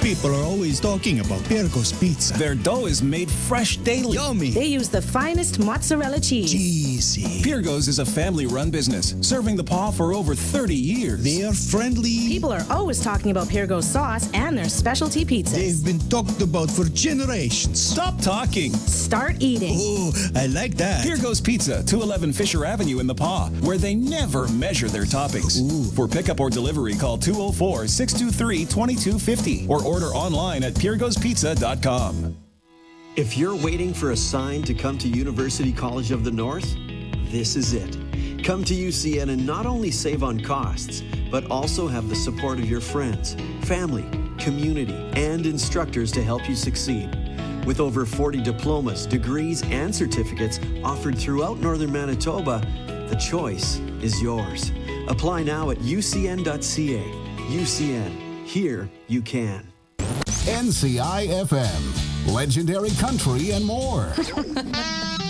People are always talking about Piergo's Pizza. Their dough is made fresh daily. Yummy. They use the finest mozzarella cheese. Cheesy. Piergo's is a family-run business, serving the paw for over 30 years. They are friendly. People are always talking about Piergo's sauce and their specialty pizzas. They've been talked about for generations. Stop talking. Start eating. Oh, I like that. Piergo's Pizza, 211 Fisher Avenue in the Paw, where they never measure their toppings. Ooh. For pickup or delivery, call 204-623-2250 or order online at piergospizza.com. If you're waiting for a sign to come to University College of the North, this is it. Come to UCN and not only save on costs, but also have the support of your friends, family, community, and instructors to help you succeed. With over 40 diplomas, degrees, and certificates offered throughout Northern Manitoba, the choice is yours. Apply now at ucn.ca. UCN. Here you can. NCI FM, legendary country and more.